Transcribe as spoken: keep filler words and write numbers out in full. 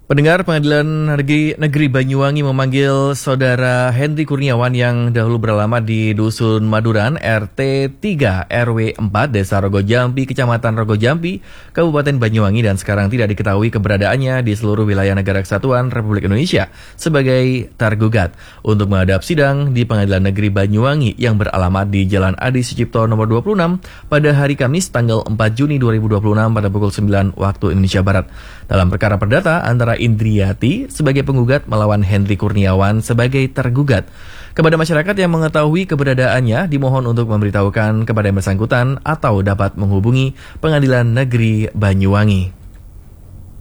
Pendengar, Pengadilan Negeri, Negeri Banyuwangi memanggil Saudara Henry Kurniawan yang dahulu beralamat di Dusun Maduran, R T tiga R W empat, Desa Rogojampi, Kecamatan Rogojampi, Kabupaten Banyuwangi, dan sekarang tidak diketahui keberadaannya di seluruh wilayah Negara Kesatuan Republik Indonesia sebagai tergugat untuk menghadap sidang di Pengadilan Negeri Banyuwangi yang beralamat di Jalan Adi Sucipto nomor dua puluh enam pada hari Kamis tanggal empat Juni dua ribu dua puluh enam pada pukul sembilan waktu Indonesia Barat. Dalam perkara perdata antara Indriati sebagai penggugat melawan Henry Kurniawan sebagai tergugat. Kepada masyarakat yang mengetahui keberadaannya dimohon untuk memberitahukan kepada yang bersangkutan atau dapat menghubungi Pengadilan Negeri Banyuwangi.